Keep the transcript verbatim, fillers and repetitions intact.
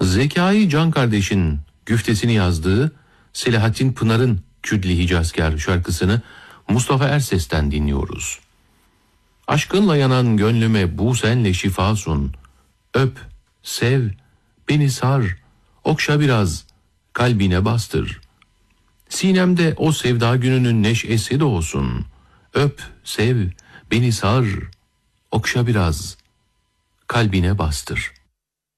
Zekai Can Kardeş'in güftesini yazdığı Selahattin Pınar'ın Küdli Hicazkar şarkısını Mustafa Erses'ten dinliyoruz. Aşkınla yanan gönlüme bu senle şifasun. Öp, sev, beni sar, okşa biraz, kalbine bastır. Sinemde o sevda gününün neşesi doğsun. Öp, sev, beni sar, okşa biraz, kalbine bastır.